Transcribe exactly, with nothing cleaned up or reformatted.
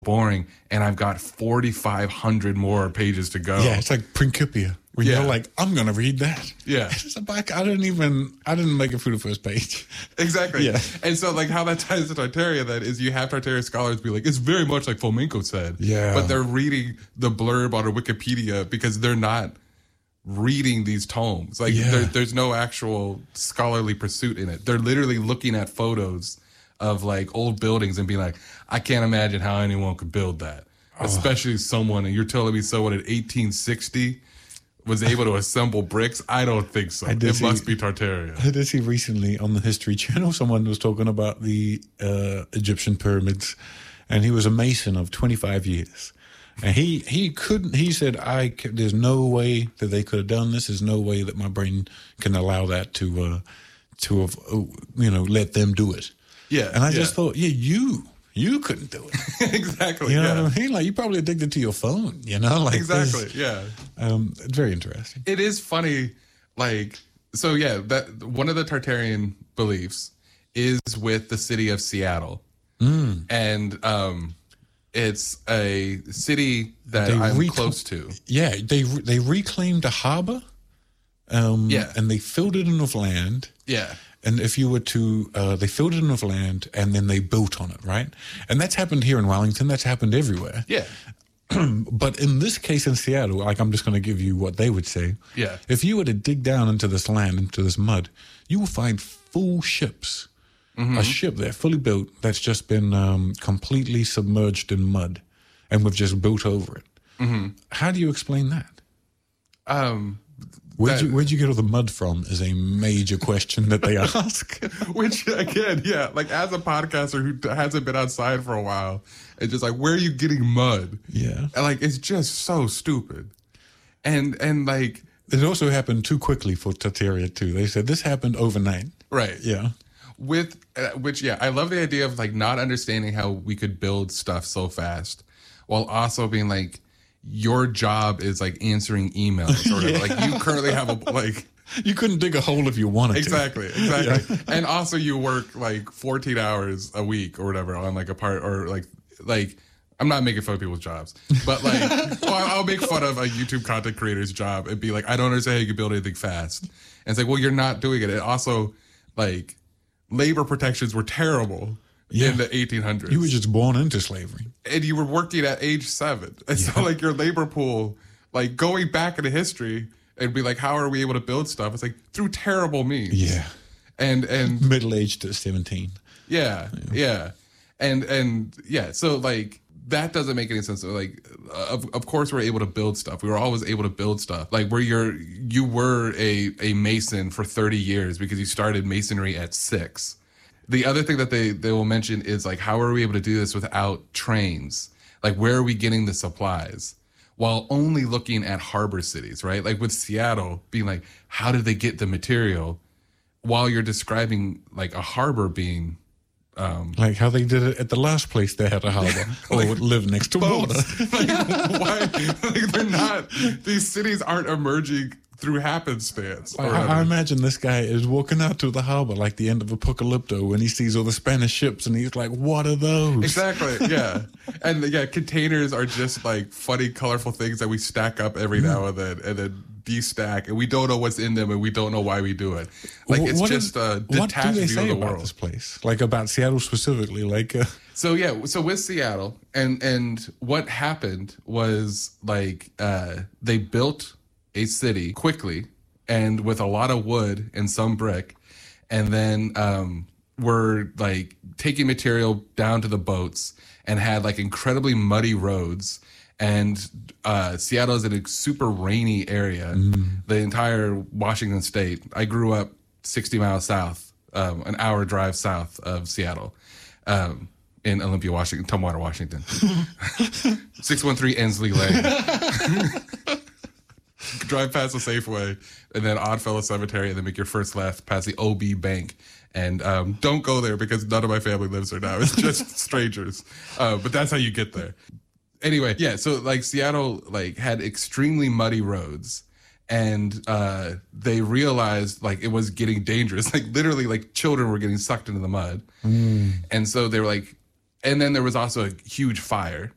boring, and I've got forty-five hundred more pages to go. Yeah, it's like Principia. When Yeah. you're like, I'm going to read that. Yeah. It's a back, I didn't even, I didn't make it through the first page. Exactly. Yeah. And so, like, how that ties to Tartaria then is you have Tartaria scholars be like, it's very much like Fomenko said. Yeah. But they're reading the blurb on a Wikipedia because they're not reading these tomes. Like, Yeah. there, there's no actual scholarly pursuit in it. They're literally looking at photos of, like, old buildings and being like, I can't imagine how anyone could build that. Oh. Especially someone, and you're telling me someone in eighteen sixty was able to assemble bricks? I don't think so. I did It see- must be Tartaria. I did see recently on the History Channel, someone was talking about the uh, Egyptian pyramids, and he was a mason of twenty-five years. And he, he couldn't, he said, I, c- there's no way that they could have done this. There's no way that my brain can allow that to, uh, to have, uh, you know, let them do it. Yeah. And I yeah. just thought, yeah, you, you couldn't do it. exactly. You know yeah. what I mean? Like, you're probably addicted to your phone, you know? Like Exactly. this- Yeah. Um, it's very interesting. It is funny. Like, so yeah, that one of the Tartarian beliefs is with the city of Seattle. Mm. And um, it's a city that They I'm recl- close to. Yeah, they re- they reclaimed a harbor, um, Yeah. and they filled it in with land. Yeah. And if you were to, uh, they filled it in with land, and then they built on it, right? And that's happened here in Wellington. That's happened everywhere. Yeah. But in this case in Seattle, like I'm just going to give you what they would say. Yeah. If you were to dig down into this land, into this mud, you will find full ships. Mm-hmm. A ship there, fully built, that's just been um, completely submerged in mud, and we've just built over it. Mm-hmm. How do you explain that? Um, Where'd that- you, where'd you get all the mud from is a major question that they ask. Which again, yeah, like as a podcaster who hasn't been outside for a while, it's just like, where are you getting mud? Yeah. And like, it's just so stupid. And and like, It also happened too quickly for Tartaria, too. They said this happened overnight. right. Yeah. With uh, which, yeah, I love the idea of like not understanding how we could build stuff so fast, while also being like, your job is like answering emails, or Yeah. like you currently have a like You couldn't dig a hole if you wanted exactly, to. exactly, and also you work like fourteen hours a week or whatever on like a part or like like. I'm not making fun of people's jobs, but like, well, I'll make fun of a YouTube content creator's job and be like, I don't understand how you can build anything fast. And it's like, well, you're not doing it. And also, like, labor protections were terrible Yeah. in the eighteen hundreds. You were just born into slavery. and you were working at age seven. And so, like, your labor pool, like, going back into history and be like, how are we able to build stuff? It's like, through terrible means. Yeah. And, and, Middle-aged at seventeen. yeah, yeah. And, and, yeah, so, like, that doesn't make any sense. So, like, of of course, we're able to build stuff. We were always able to build stuff. Like, where you're, you were a, a mason for thirty years because you started masonry at six. The other thing that they, they will mention is, like, how are we able to do this without trains? Like, where are we getting the supplies? While only looking at harbor cities, right? Like, with Seattle being like, how did they get the material? While you're describing, like, a harbor being... Um, Like how they did it at the last place they had a harbor or would live next to water. like, why? Like, they're not. These cities aren't emerging through happenstance. or I, I whatever. imagine this guy is walking out to the harbor like the end of Apocalypto when he sees all the Spanish ships and he's like, what are those? Exactly. Yeah. And yeah, containers are just like funny, colorful things that we stack up every now and then, and then destack, and we don't know what's in them, and we don't know why we do it. Like, it's What just is- a what detached do they view say of the about world. this place? Like about Seattle specifically? Like, uh, So yeah, so with Seattle, and and what happened was like uh, they built a city quickly and with a lot of wood and some brick, and then um, were like taking material down to the boats and had like incredibly muddy roads. And uh, Seattle is in a super rainy area. The entire Washington state. I grew up sixty miles south, um, an hour drive south of Seattle. Um, in Olympia, Washington, Tumwater, Washington. six one three Ensley Lane. Drive past the Safeway, and then Oddfellow Cemetery, and then make your first left past the O B Bank. And um, don't go there because none of my family lives there now. It's just strangers. Uh, but that's how you get there. Anyway, yeah, so like Seattle like had extremely muddy roads. And uh, they realized like it was getting dangerous. Like literally like children were getting sucked into the mud. Mm. And so they were like, and then there was also a huge fire.